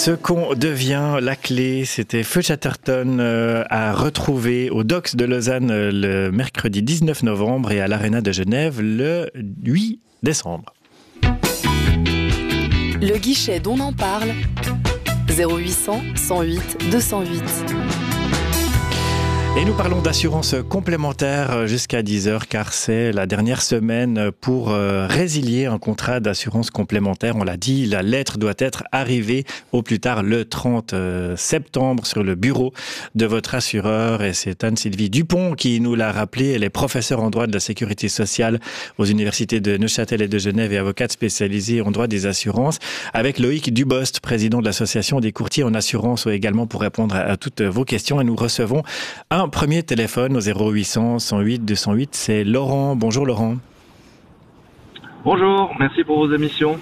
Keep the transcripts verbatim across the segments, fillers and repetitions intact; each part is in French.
Ce qu'on devient, la clé, c'était Feu Chatterton euh, à retrouver au Docks de Lausanne euh, le mercredi dix-neuf novembre et à l'Arena de Genève le huit décembre. Le guichet d'On en parle, zéro huit cent, cent huit, deux cent huit. Et nous parlons d'assurance complémentaire jusqu'à dix heures car c'est la dernière semaine pour résilier un contrat d'assurance complémentaire. On l'a dit, la lettre doit être arrivée au plus tard le trente septembre sur le bureau de votre assureur. Et c'est Anne-Sylvie Dupont qui nous l'a rappelé. Elle est professeure en droit de la sécurité sociale aux universités de Neuchâtel et de Genève et avocate spécialisée en droit des assurances. Avec Loïc Dubost, président de l'association des courtiers en assurance, également pour répondre à toutes vos questions. Et nous recevons un Un premier téléphone au zéro huit cent, cent huit, deux cent huit, c'est Laurent. Bonjour Laurent. Bonjour, merci pour vos émissions.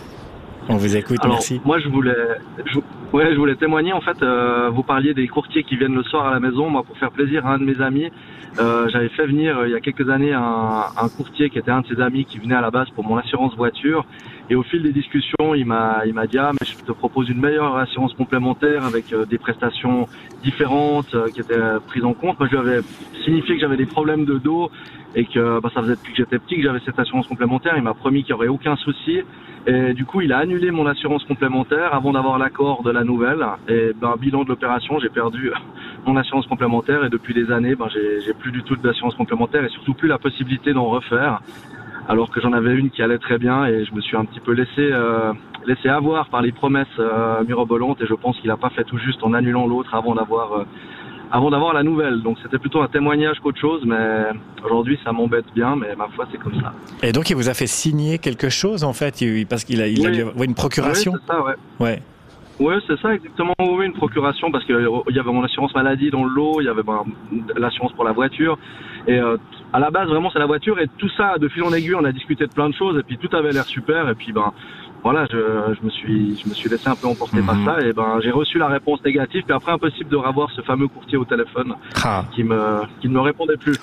On vous écoute, Alors, merci. Moi je voulais, je, ouais, je voulais témoigner, en fait, euh, vous parliez des courtiers qui viennent le soir à la maison. Moi, pour faire plaisir à un de mes amis, euh, j'avais fait venir euh, il y a quelques années un, un courtier qui était un de ses amis qui venait à la base pour mon assurance voiture. Et au fil des discussions, il m'a, il m'a dit, ah, mais je te propose une meilleure assurance complémentaire avec euh, des prestations différentes euh, qui étaient euh, prises en compte. Moi, je lui avais signifié que j'avais des problèmes de dos et que bah, ça faisait depuis que j'étais petit que j'avais cette assurance complémentaire. Il m'a promis qu'il n'y aurait aucun souci. Et du coup, il a annulé mon assurance complémentaire avant d'avoir l'accord de la nouvelle. Et ben, bilan de l'opération, j'ai perdu mon assurance complémentaire. Et depuis des années, ben, j'ai, j'ai plus du tout d'assurance complémentaire et surtout plus la possibilité d'en refaire. Alors que j'en avais une qui allait très bien et je me suis un petit peu laissé euh, laissé avoir par les promesses euh, mirobolantes. Et je pense qu'il n'a pas fait tout juste en annulant l'autre avant d'avoir... Euh, avant d'avoir la nouvelle. Donc c'était plutôt un témoignage qu'autre chose, mais aujourd'hui ça m'embête bien, mais ma foi c'est comme ça. Et donc il vous a fait signer quelque chose en fait, parce qu'il a, il oui. a eu une procuration. Oui, c'est ça, ouais. Ouais. Oui, c'est ça, exactement. Oui, une procuration, parce qu'il y avait mon assurance maladie dans le lot, il y avait ben, l'assurance pour la voiture. Et euh, à la base, vraiment, c'est la voiture. Et tout ça, de fil en aiguille, on a discuté de plein de choses. Et puis tout avait l'air super. Et puis, ben, voilà, je, je me suis, je me suis laissé un peu emporter mmh. par ça. Et ben, j'ai reçu la réponse négative. Puis après, impossible de revoir ce fameux courtier au téléphone ah. qui me, qui ne me répondait plus.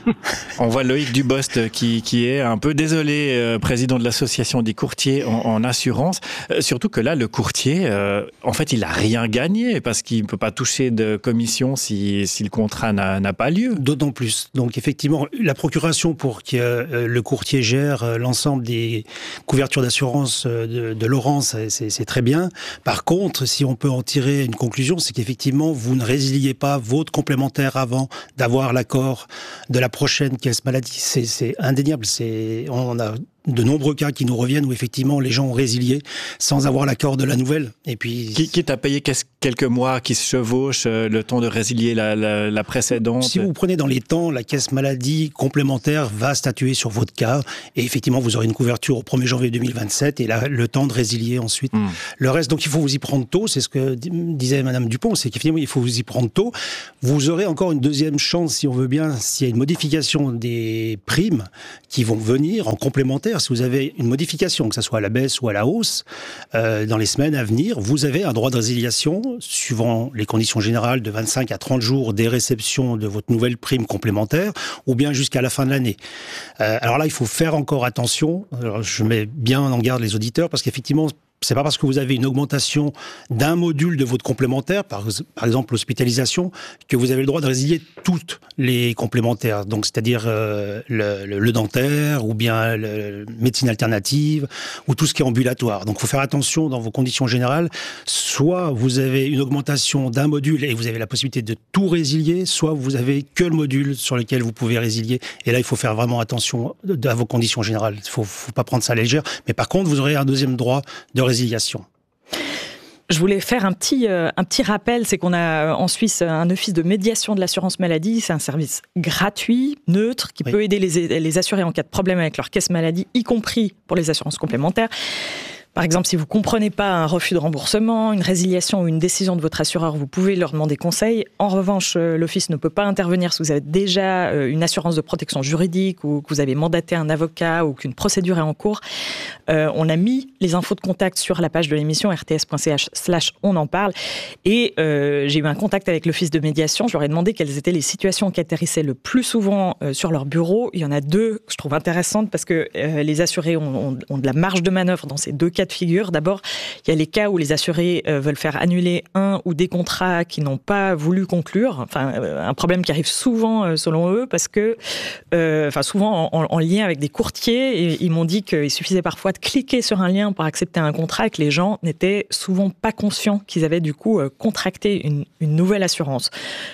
On voit Loïc Dubost qui, qui est un peu désolé, euh, président de l'association des courtiers en, en assurance. Euh, surtout que là, le courtier, euh, en fait, il n'a rien gagné parce qu'il ne peut pas toucher de commission si, si le contrat n'a, n'a pas lieu. D'autant plus. Donc, effectivement, la procuration pour que euh, le courtier gère euh, l'ensemble des couvertures d'assurance euh, de, de Laurence, c'est, c'est très bien. Par contre, si on peut en tirer une conclusion, c'est qu'effectivement, vous ne résiliez pas votre complémentaire avant d'avoir l'accord de la prochaine caisse maladie. C'est, c'est indéniable. C'est, on a de nombreux cas qui nous reviennent où effectivement les gens ont résilié sans avoir l'accord de la nouvelle. Et puis qui, qui t'a payé quelques mois qui se chevauchent euh, le temps de résilier la, la, la précédente. Si vous prenez dans les temps, la caisse maladie complémentaire va statuer sur votre cas et effectivement vous aurez une couverture au premier janvier deux mille vingt-sept et là, le temps de résilier ensuite mmh. le reste. Donc il faut vous y prendre tôt, c'est ce que disait Madame Dupont, c'est qu'effectivement il faut vous y prendre tôt. Vous aurez encore une deuxième chance si on veut bien, s'il y a une modification des primes qui vont venir en complémentaire. Si vous avez une modification, que ce soit à la baisse ou à la hausse, euh, dans les semaines à venir, vous avez un droit de résiliation, suivant les conditions générales, de vingt-cinq à trente jours des réceptions de votre nouvelle prime complémentaire, ou bien jusqu'à la fin de l'année. Euh, alors là, il faut faire encore attention. Alors, je mets bien en garde les auditeurs, parce qu'effectivement, c'est pas parce que vous avez une augmentation d'un module de votre complémentaire, par, par exemple l'hospitalisation, que vous avez le droit de résilier toutes les complémentaires. Donc, c'est-à-dire euh, le, le, le dentaire, ou bien la médecine alternative, ou tout ce qui est ambulatoire. Donc, il faut faire attention dans vos conditions générales. Soit vous avez une augmentation d'un module et vous avez la possibilité de tout résilier, soit vous avez que le module sur lequel vous pouvez résilier. Et là, il faut faire vraiment attention à vos conditions générales. Il faut, faut pas prendre ça à la légère. Mais par contre, vous aurez un deuxième droit de résiliation. Résiliation. Je voulais faire un petit, euh, un petit rappel, c'est qu'on a en Suisse un office de médiation de l'assurance maladie. C'est un service gratuit, neutre, qui oui. peut aider les, les assurés en cas de problème avec leur caisse maladie, y compris pour les assurances complémentaires. Par exemple, si vous ne comprenez pas un refus de remboursement, une résiliation ou une décision de votre assureur, vous pouvez leur demander conseil. En revanche, l'office ne peut pas intervenir si vous avez déjà une assurance de protection juridique ou que vous avez mandaté un avocat ou qu'une procédure est en cours. Euh, on a mis les infos de contact sur la page de l'émission r t s point c h slash on en parle. Et euh, j'ai eu un contact avec l'office de médiation. Je leur ai demandé quelles étaient les situations qui atterrissaient le plus souvent euh, sur leur bureau. Il y en a deux que je trouve intéressantes parce que euh, les assurés ont, ont, ont de la marge de manœuvre dans ces deux cas cas de figure. D'abord, il y a les cas où les assurés euh, veulent faire annuler un ou des contrats qu'ils n'ont pas voulu conclure. Enfin, euh, un problème qui arrive souvent, euh, selon eux, parce que, euh, enfin, souvent en, en lien avec des courtiers. Et ils m'ont dit qu'il suffisait parfois de cliquer sur un lien pour accepter un contrat et que les gens n'étaient souvent pas conscients qu'ils avaient du coup euh, contracté une, une nouvelle assurance.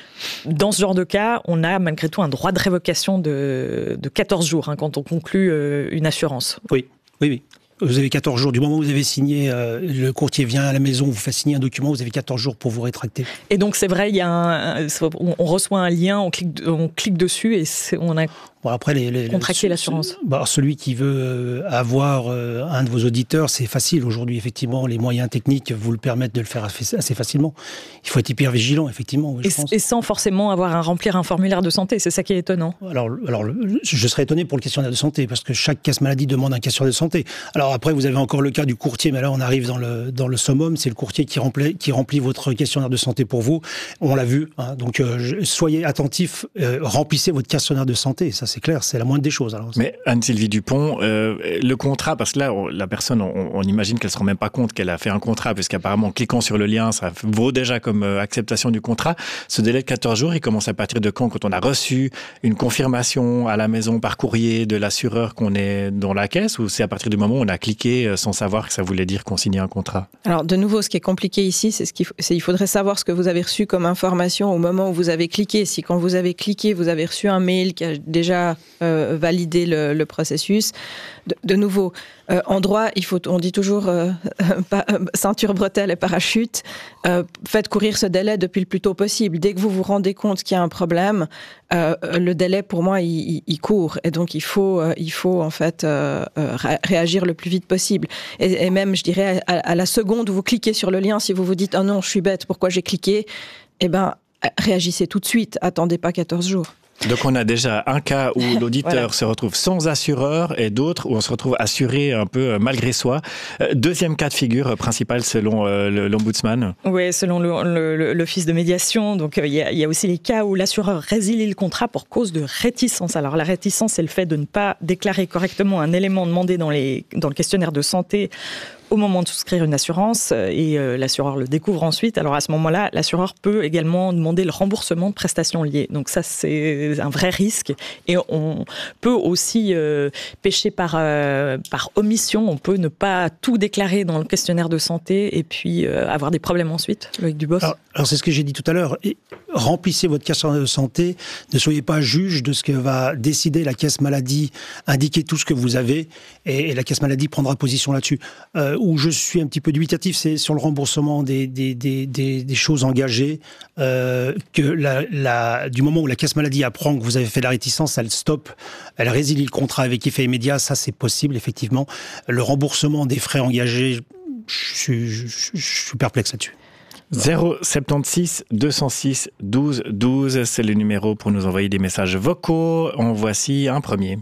Dans ce genre de cas, on a malgré tout un droit de révocation de, de quatorze jours hein, quand on conclut euh, une assurance. Oui, oui, oui. Vous avez quatorze jours. Du moment où vous avez signé, euh, le courtier vient à la maison, vous fait signer un document, vous avez quatorze jours pour vous rétracter. Et donc, c'est vrai, il y a un, on, on reçoit un lien, on clique, on clique dessus et c'est, on a bon, après, les, les, contracté le, l'assurance. Bah, celui qui veut avoir euh, un de vos auditeurs, c'est facile aujourd'hui, effectivement. Les moyens techniques vous le permettent de le faire assez facilement. Il faut être hyper vigilant, effectivement. Oui, et, je pense. et sans forcément avoir à remplir un formulaire de santé, c'est ça qui est étonnant. Alors, alors je serais étonné pour le questionnaire de santé, parce que chaque caisse maladie demande un questionnaire de santé. Alors après, vous avez encore le cas du courtier, mais là, on arrive dans le, dans le summum. C'est le courtier qui remplit, qui remplit votre questionnaire de santé pour vous. On l'a vu. Hein, donc, euh, soyez attentifs, euh, remplissez votre questionnaire de santé. Ça, c'est clair, c'est la moindre des choses. Alors, mais Anne-Sylvie Dupont, euh, le contrat, parce que là, on, la personne, on, on imagine qu'elle ne se rend même pas compte qu'elle a fait un contrat, puisqu'apparemment, en cliquant sur le lien, ça vaut déjà comme euh, acceptation du contrat. Ce délai de quatorze jours, il commence à partir de quand ? Quand on a reçu une confirmation à la maison par courrier de l'assureur qu'on est dans la caisse, ou c'est à partir du moment où on a cliqué sans savoir que ça voulait dire qu'on signait un contrat ? Alors, de nouveau, ce qui est compliqué ici, c'est ce qu'il faut, c'est il faudrait savoir ce que vous avez reçu comme information au moment où vous avez cliqué. Si quand vous avez cliqué, vous avez reçu un mail qui a déjà euh, validé le, le processus. De, de nouveau, euh, en droit, il faut, on dit toujours euh, euh, ceinture, bretelle et parachute. Euh, faites courir ce délai depuis le plus tôt possible. Dès que vous vous rendez compte qu'il y a un problème, euh, le délai, pour moi, il, il, il court. Et donc, il faut, euh, il faut en fait euh, euh, réagir le plus vite possible. Et, et même, je dirais, à, à la seconde où vous cliquez sur le lien, si vous vous dites « Oh non, je suis bête, pourquoi j'ai cliqué ?» Eh bien, réagissez tout de suite. Attendez pas quatorze jours. Donc on a déjà un cas où l'auditeur voilà. se retrouve sans assureur et d'autres où on se retrouve assuré un peu malgré soi. Deuxième cas de figure principal selon l'ombudsman. Oui, selon le, le, l'office de médiation. Donc il y, a, il y a aussi les cas où l'assureur résilie le contrat pour cause de réticence. Alors la réticence, c'est le fait de ne pas déclarer correctement un élément demandé dans, les, dans le questionnaire de santé au moment de souscrire une assurance et euh, l'assureur le découvre ensuite. Alors à ce moment-là, l'assureur peut également demander le remboursement de prestations liées. Donc ça, c'est un vrai risque. Et on peut aussi euh, pécher par, euh, par omission. On peut ne pas tout déclarer dans le questionnaire de santé et puis euh, avoir des problèmes ensuite, Loïc Dubos. Alors, alors c'est ce que j'ai dit tout à l'heure. Et remplissez votre questionnaire de santé. Ne soyez pas juge de ce que va décider la caisse maladie. Indiquez tout ce que vous avez et, et la caisse maladie prendra position là-dessus. Euh, où je suis un petit peu dubitatif, c'est sur le remboursement des, des, des, des, des choses engagées, euh, que la, la, du moment où la caisse maladie apprend que vous avez fait la réticence, elle stoppe, elle résilie le contrat avec effet immédiat, ça c'est possible, effectivement. Le remboursement des frais engagés, je, je, je, je suis perplexe là-dessus. zéro soixante-seize deux cent six douze douze, c'est le numéro pour nous envoyer des messages vocaux. En voici un premier.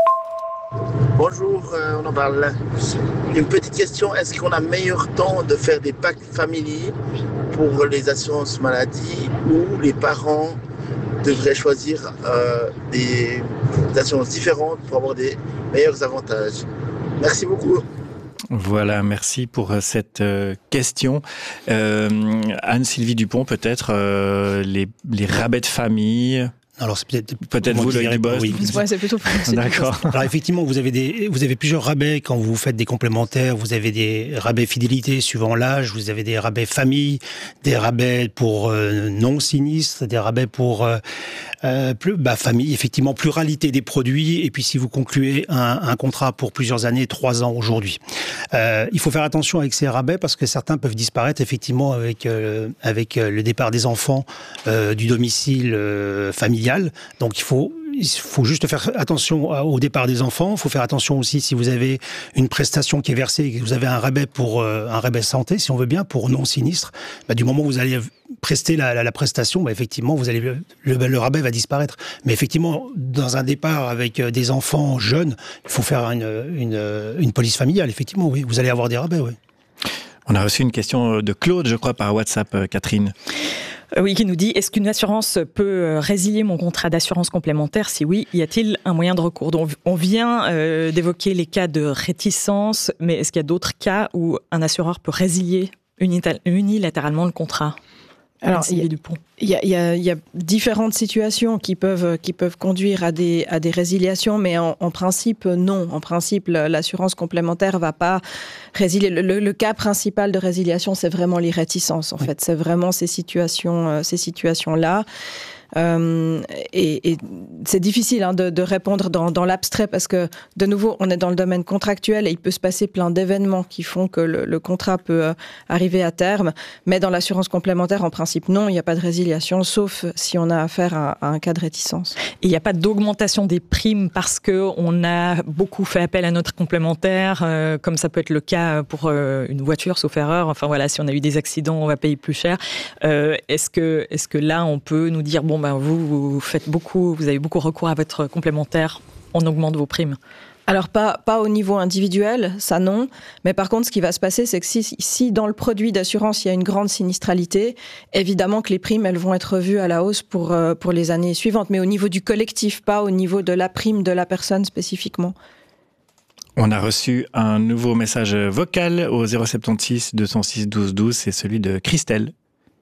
Bonjour, euh, on en parle. Une petite question, est-ce qu'on a meilleur temps de faire des packs family pour les assurances maladie ou les parents devraient choisir euh, des, des assurances différentes pour avoir des meilleurs avantages? Merci beaucoup. Voilà, merci pour cette euh, question. Euh, Anne-Sylvie Dupont, peut-être euh, les, les rabais de famille. Alors c'est peut-être peut-être vous le Dubos. Oui, ouais, c'est plutôt. C'est D'accord. plutôt... Alors effectivement, vous avez des, vous avez plusieurs rabais quand vous faites des complémentaires. Vous avez des rabais fidélité suivant l'âge. Vous avez des rabais famille, des rabais pour euh, non sinistres, des rabais pour euh, euh, plus, bah, famille. Effectivement, pluralité des produits. Et puis si vous concluez un, un contrat pour plusieurs années, trois ans aujourd'hui, euh, il faut faire attention avec ces rabais parce que certains peuvent disparaître effectivement avec euh, avec le départ des enfants euh, du domicile euh, familial. Donc il faut, il faut juste faire attention au départ des enfants. Il faut faire attention aussi si vous avez une prestation qui est versée et que vous avez un rabais pour euh, un rabais santé, si on veut bien, pour non sinistre. Bah, du moment où vous allez prester la, la, la prestation, bah, effectivement, vous allez le, le, le rabais va disparaître. Mais effectivement, dans un départ avec des enfants jeunes, il faut faire une, une, une police familiale. Effectivement, oui, vous allez avoir des rabais, oui. On a reçu une question de Claude, je crois, par WhatsApp, Catherine. Oui, qui nous dit, est-ce qu'une assurance peut résilier mon contrat d'assurance complémentaire? Si oui, y a-t-il un moyen de recours? Donc, on vient euh, d'évoquer les cas de réticence, mais est-ce qu'il y a d'autres cas où un assureur peut résilier unilatéralement le contrat? Alors, il y, y, y, y a différentes situations qui peuvent, qui peuvent conduire à des, à des résiliations, mais en, en principe, non. En principe, l'assurance complémentaire ne va pas résilier. Le, le cas principal de résiliation, c'est vraiment les réticences, en oui. fait. C'est vraiment ces situations, ces situations-là. Euh, et, et c'est difficile hein, de, de répondre dans, dans l'abstrait parce que, de nouveau, on est dans le domaine contractuel et il peut se passer plein d'événements qui font que le, le contrat peut euh, arriver à terme. Mais dans l'assurance complémentaire, en principe, non, il n'y a pas de résiliation, sauf si on a affaire à, à un cas de réticence. Il n'y a pas d'augmentation des primes parce qu'on a beaucoup fait appel à notre complémentaire, euh, comme ça peut être le cas pour euh, une voiture, sauf erreur. Enfin voilà, si on a eu des accidents, on va payer plus cher. Euh, est-ce que, est-ce que là, on peut nous dire, bon, ben vous, vous faites beaucoup, vous avez beaucoup recours à votre complémentaire, on augmente vos primes? Alors, pas, pas au niveau individuel, ça non. Mais par contre, ce qui va se passer, c'est que si, si dans le produit d'assurance, il y a une grande sinistralité, évidemment que les primes, elles vont être revues à la hausse pour, pour les années suivantes. Mais au niveau du collectif, pas au niveau de la prime de la personne spécifiquement. On a reçu un nouveau message vocal au zéro sept six deux zéro six douze douze, c'est celui de Christelle.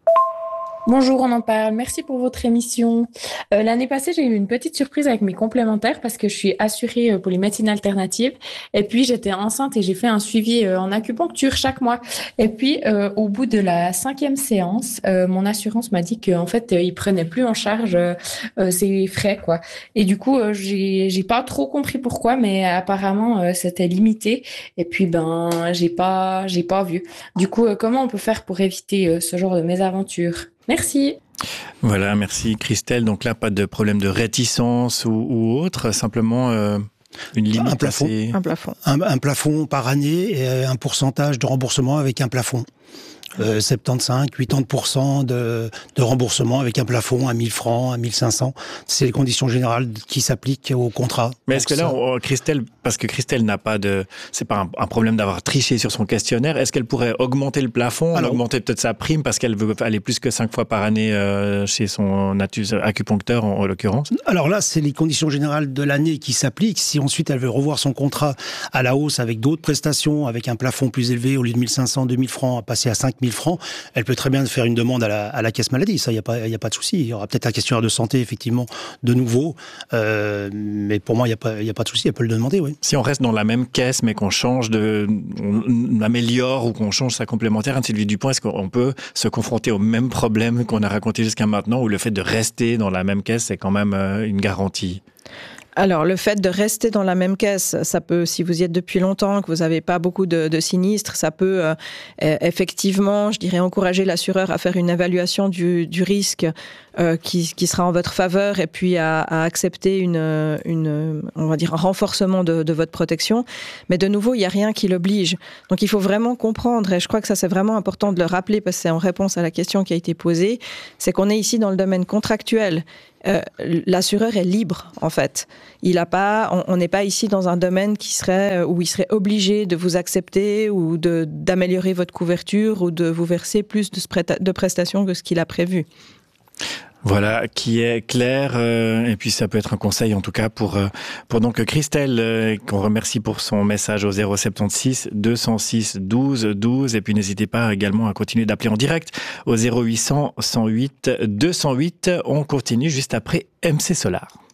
Bonjour, on en parle. Merci pour votre émission. Euh, l'année passée, j'ai eu une petite surprise avec mes complémentaires parce que je suis assurée pour les médecines alternatives. Et puis, j'étais enceinte et j'ai fait un suivi euh, en acupuncture chaque mois. Et puis, euh, au bout de la cinquième séance, euh, mon assurance m'a dit qu'en fait, euh, ils prenaient plus en charge euh, ces frais, quoi. Et du coup, euh, j'ai, j'ai pas trop compris pourquoi, mais apparemment, euh, c'était limité. Et puis, ben, j'ai pas, j'ai pas vu. Du coup, euh, comment on peut faire pour éviter euh, ce genre de mésaventures? Merci. Voilà, merci Christelle. Donc là, pas de problème de réticence ou, ou autre, simplement euh, une limite. Un plafond. Assez... Un plafond. Un, un plafond par année et un pourcentage de remboursement avec un plafond. Euh, soixante-quinze, quatre-vingts pour cent de, de remboursement avec un plafond à mille francs, à mille cinq cents. C'est les conditions générales qui s'appliquent au contrat. Mais est-ce que là, on, Christelle, parce que Christelle n'a pas de, c'est pas un, un problème d'avoir triché sur son questionnaire, est-ce qu'elle pourrait augmenter le plafond, Alors, augmenter peut-être sa prime parce qu'elle veut aller plus que cinq fois par année euh, chez son acupuncteur en, en l'occurrence? Alors là, c'est les conditions générales de l'année qui s'appliquent. Si ensuite elle veut revoir son contrat à la hausse avec d'autres prestations, avec un plafond plus élevé, au lieu de mille cinq cents, deux mille francs, à passer à cinq mille francs, elle peut très bien faire une demande à la, à la caisse maladie. Ça, il n'y a pas, il n'y a pas de souci. Il y aura peut-être un questionnaire de santé, effectivement, de nouveau. Euh, mais pour moi, il n'y a pas, il n'y a pas de souci. Elle peut le demander, oui. Si on reste dans la même caisse, mais qu'on change de, on améliore ou qu'on change sa complémentaire, Anne-Sylvie Dupont, est-ce qu'on peut se confronter au même problème qu'on a raconté jusqu'à maintenant, où le fait de rester dans la même caisse, c'est quand même une garantie? Alors, le fait de rester dans la même caisse, ça peut, si vous y êtes depuis longtemps, que vous n'avez pas beaucoup de, de sinistres, ça peut euh, effectivement, je dirais, encourager l'assureur à faire une évaluation du, du risque euh, qui, qui sera en votre faveur et puis à, à accepter une, une, on va dire, un renforcement de, de votre protection. Mais de nouveau, il n'y a rien qui l'oblige. Donc, il faut vraiment comprendre, et je crois que ça, c'est vraiment important de le rappeler parce que c'est en réponse à la question qui a été posée, c'est qu'on est ici dans le domaine contractuel. Euh, l'assureur est libre, en fait. Il a pas, on n'est pas ici dans un domaine qui serait, où il serait obligé de vous accepter ou de, d'améliorer votre couverture ou de vous verser plus de, de prestations que ce qu'il a prévu. Voilà, qui est clair, euh, et puis ça peut être un conseil en tout cas pour euh, pour donc Christelle, euh, qu'on remercie pour son message au zéro sept six deux zéro six douze douze, et puis n'hésitez pas également à continuer d'appeler en direct au zéro huit cents cent huit deux cent huit. On continue juste après M C Solar.